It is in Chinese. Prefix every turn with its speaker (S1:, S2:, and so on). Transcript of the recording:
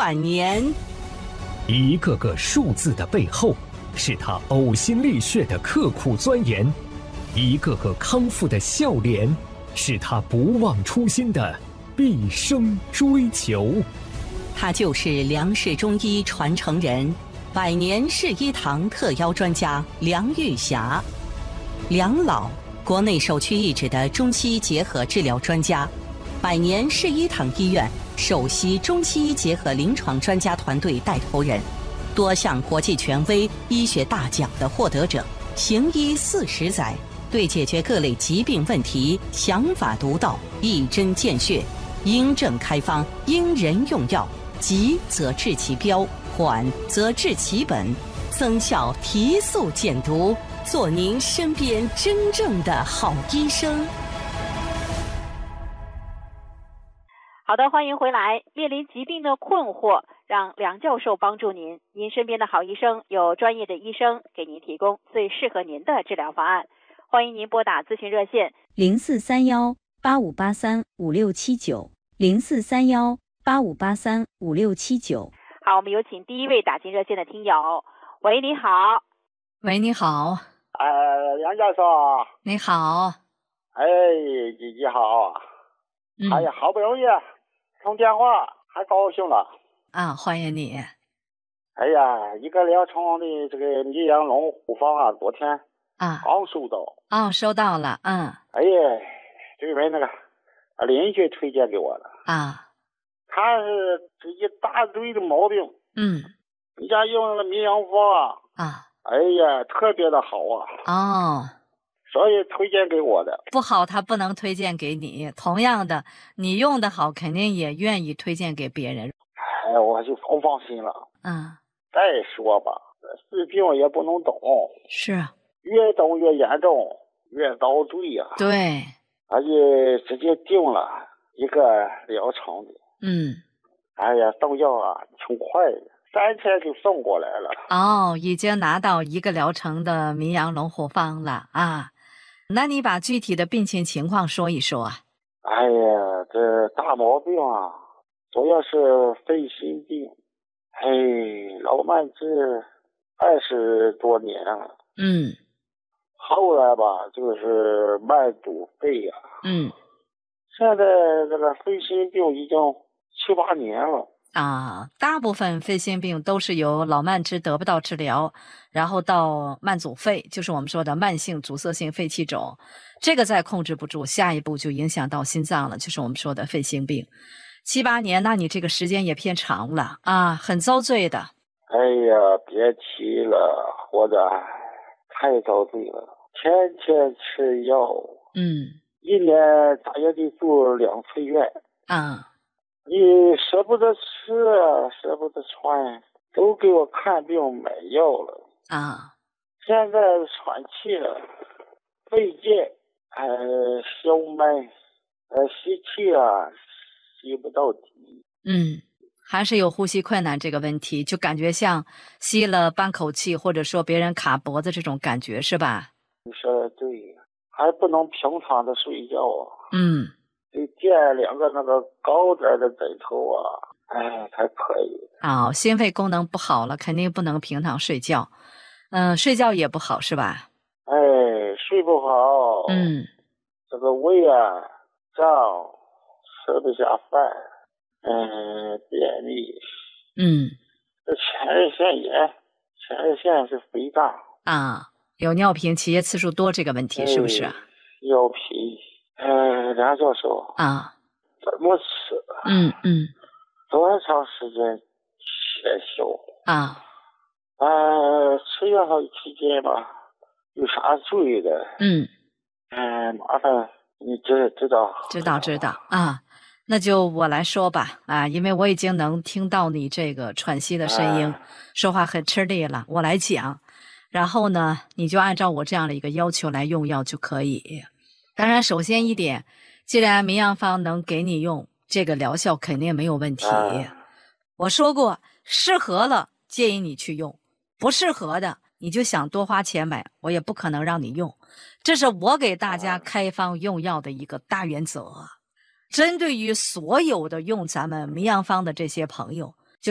S1: 晚年。
S2: 一个个数字的背后，是他呕心沥血的刻苦钻研；一个个康复的笑脸，是他不忘初心的毕生追求。
S1: 他就是梁氏中医传承人，百年世医堂特邀专家梁玉霞。梁老，国内首屈一指的中西医结合治疗专家，百年世医堂医院首席中西医结合临床专家团队带头人，多项国际权威医学大奖的获得者，行医40载，对解决各类疾病问题想法独到，一针见血，因症开方，因人用药，急则治其标，缓则治其本，增效提速减毒，做您身边真正的好医生。
S3: 好的，欢迎回来。面临疾病的困惑，让梁教授帮助您。您身边的好医生有专业的医生给您提供最适合您的治疗方案。欢迎您拨打咨询热线
S4: 0431-8583-5679，0431-8583-5679。
S3: 好，我们有请第一位打进热线的听友。喂，你好。
S5: 喂，你好。
S6: 梁教授。
S5: 你好。
S6: 你好。哎呀，好不容易通电话，还高兴了
S5: 啊！欢迎你。
S6: 哎呀，一个疗程的这个米阳龙护方啊，昨天刚收到。
S5: 收到了。
S6: 哎呀，这边那个邻居推荐给我的他是这一大堆的毛病。人家用了米阳方哎呀，特别的好所以推荐给我的。
S5: 不好他不能推荐给你，同样的你用的好肯定也愿意推荐给别人。
S6: 我就不放心了。再说吧，治病也不能懂。
S5: 是
S6: 越懂越严重，越遭罪呀。
S5: 对，
S6: 而且直接定了一个疗程的。哎呀，送药挺快的，3天就送过来了。
S5: 已经拿到一个疗程的民阳龙虎方了那你把具体的病情情况说一说。
S6: 哎呀，这大毛病主要是肺心病。老慢支20多年了。后来吧，就是慢阻肺现在这个肺心病已经7、8年了。
S5: 大部分肺心病都是由老慢支得不到治疗，然后到慢阻肺，就是我们说的慢性阻塞性肺气肿，这个再控制不住，下一步就影响到心脏了，就是我们说的肺心病。7、8年，那你这个时间也偏长了很遭罪的。
S6: 哎呀，别提了，活着太遭罪了，天天吃药。一年大约得住2次院。你舍不得吃舍不得穿，都给我看病买药了现在喘气费劲，胸闷，吸气吸不到底。
S5: 还是有呼吸困难这个问题，就感觉像吸了半口气，或者说别人卡脖子这种感觉，是吧？
S6: 你说的对，还不能平躺着睡觉得垫2个那个高点的枕头才可以。
S5: 心肺功能不好了，肯定不能平躺睡觉。睡觉也不好是吧？
S6: 睡不好。这个胃胀，吃不下饭，便秘。这前列腺炎，前列腺是肥大
S5: 有尿频起夜次数多这个问题是不是？
S6: 尿频。梁教授怎么吃？多长时间见效？吃药期间吧，有啥注意的？麻烦你知道。
S5: 知道那就我来说吧因为我已经能听到你这个喘息的声音，说话很吃力了，我来讲，然后呢你就按照我这样的一个要求来用药就可以。当然首先一点，既然民阳方能给你用，这个疗效肯定没有问题。我说过适合了建议你去用，不适合的你就想多花钱买，我也不可能让你用。这是我给大家开方用药的一个大原则。针对于所有的用咱们民阳方的这些朋友，